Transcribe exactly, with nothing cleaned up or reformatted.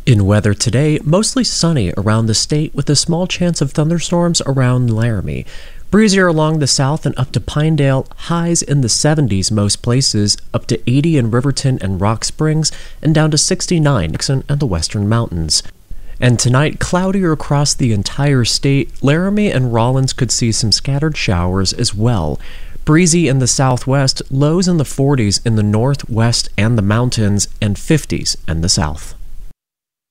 In weather today, mostly sunny around the state with a small chance of thunderstorms around Laramie. Breezier along the south and up to Pinedale, highs in the seventies most places, up to eighty in Riverton and Rock Springs, and down to sixty-nine in Nixon and the Western Mountains. And tonight, cloudier across the entire state, Laramie and Rawlins could see some scattered showers as well. Breezy in the southwest, lows in the forties in the northwest and the mountains, and fifties in the south.